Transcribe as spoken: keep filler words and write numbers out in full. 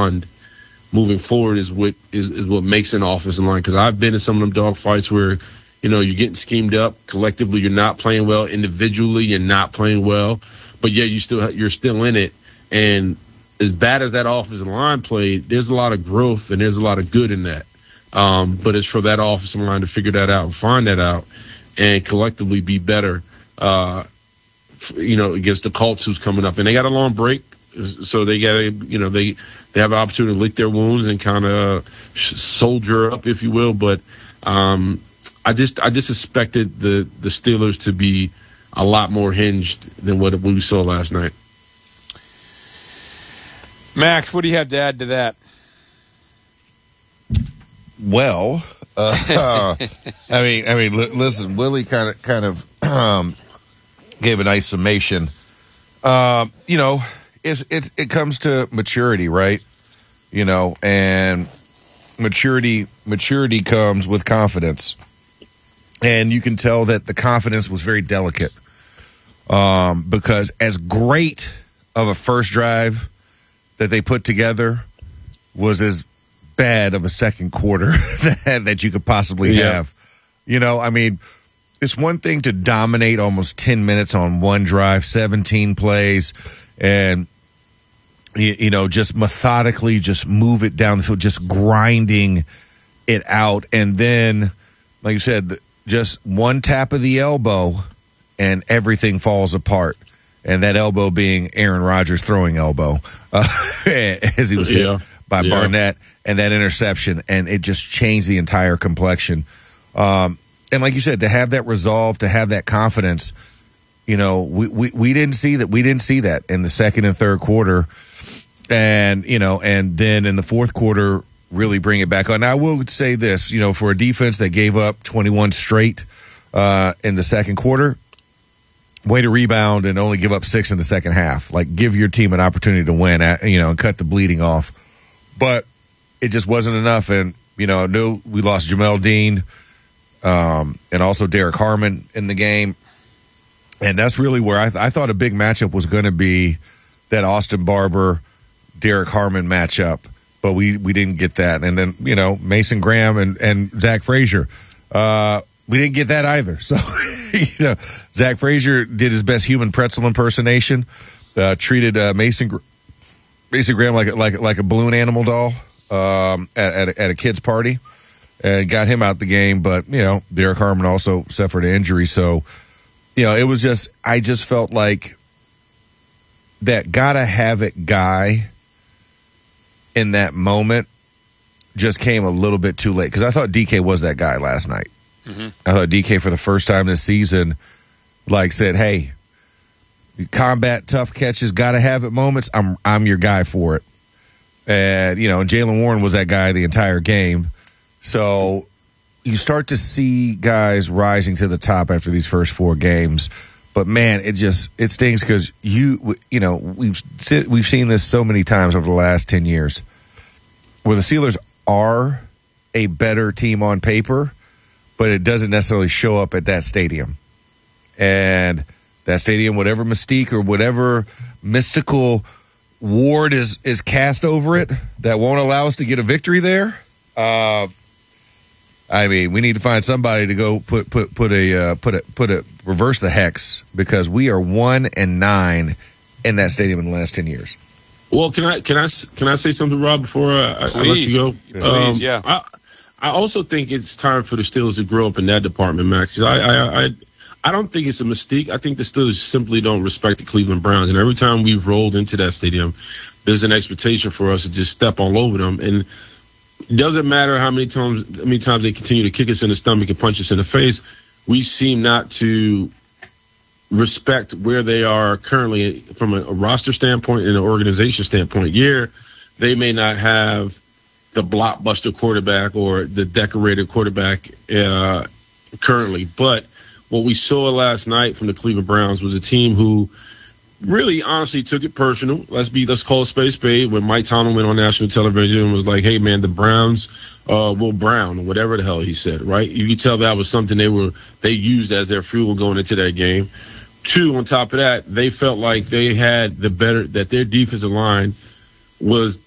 bond moving forward is what is, is what makes an offensive line. Because I've been in some of them dog fights where, you know, you're getting schemed up. Collectively, you're not playing well. Individually, you're not playing well. But yeah, you still you're still in it. And as bad as that offensive line played, there's a lot of growth and there's a lot of good in that. Um, but it's for that offensive line to figure that out and find that out and collectively be better, uh, you know, against the Colts who's coming up. And they got a long break, so they got to, you know, they they have an opportunity to lick their wounds and kind of soldier up, if you will. But um, I just I just expected the, the Steelers to be a lot more hinged than what we saw last night. Max, what do you have to add to that? Well, uh, I mean, I mean, l- listen, Willie kind of, kind of um, gave a nice summation. Um, you know, it's, it's, it comes to maturity, right? You know, and maturity, maturity comes with confidence, and you can tell that the confidence was very delicate. Um, because as great of a first drive that they put together was as bad of a second quarter that, that you could possibly yeah. have. You know, I mean, it's one thing to dominate almost ten minutes on one drive, seventeen plays, and, you, you know, just methodically just move it down the field, just grinding it out. And then, like you said, just one tap of the elbow and everything falls apart. And that elbow being Aaron Rodgers' throwing elbow uh, as he was hit yeah. by yeah. Barnett, and that interception, and it just changed the entire complexion. Um, and like you said, to have that resolve, to have that confidence, you know, we, we, we didn't see that. We didn't see that in the second and third quarter. And, you know, and then in the fourth quarter, really bring it back on. Now, I will say this, you know, for a defense that gave up twenty-one straight uh, in the second quarter, way to rebound and only give up six in the second half. Like, give your team an opportunity to win, at, you know, and cut the bleeding off. But it just wasn't enough. And, you know, I knew we lost Jamel Dean um, and also Derek Harmon in the game. And that's really where I, th- I thought a big matchup was going to be that Austin Barber, Derek Harmon matchup. But we, we didn't get that. And then, you know, Mason Graham and, and Zach Frazier. Uh, we didn't get that either. So, you know, Zach Frazier did his best human pretzel impersonation, uh, treated uh, Mason Mason Graham like a, like, like a balloon animal doll um, at, at, a, at a kid's party, and got him out the game. But, you know, Derek Harmon also suffered an injury. So, you know, it was just, I just felt like that gotta have it guy in that moment just came a little bit too late. Because I thought D K was that guy last night. Mm-hmm. I thought D K for the first time this season, like, said, hey, combat tough catches, gotta have it moments. I'm I'm your guy for it. And, you know, and Jaylen Warren was that guy the entire game. So you start to see guys rising to the top after these first four games. But man, it just it stings because you you know we've we've seen this so many times over the last ten years, where the Steelers are a better team on paper, but it doesn't necessarily show up at that stadium. And that stadium, whatever mystique or whatever mystical ward is is cast over it that won't allow us to get a victory there. Uh, I mean, we need to find somebody to go put put put a uh, put a put a reverse the hex, because we are one and nine in that stadium in the last ten years. Well, can I can I can I say something, Rob, before I, I let you go? Please, um, yeah. I, I also think it's time for the Steelers to grow up in that department, Max. I, I I I don't think it's a mystique. I think the Steelers simply don't respect the Cleveland Browns, and every time we've rolled into that stadium, there's an expectation for us to just step all over them. And it doesn't matter how many times how many times they continue to kick us in the stomach and punch us in the face. We seem not to respect where they are currently from a, a roster standpoint and an organization standpoint. Yeah, they may not have the blockbuster quarterback or the decorated quarterback uh, currently, but what we saw last night from the Cleveland Browns was a team who really honestly took it personal. Let's be let's call it spade spade. When Mike Tomlin went on national television and was like, hey man, the Browns uh, will brown, whatever the hell he said, right? You could tell that was something they were they used as their fuel going into that game. Two, on top of that, they felt like they had the better that their defensive line was